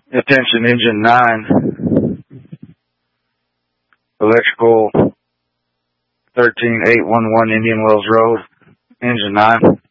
Attention, engine 9. Electrical 13811 Indian Wells Road. Engine 9.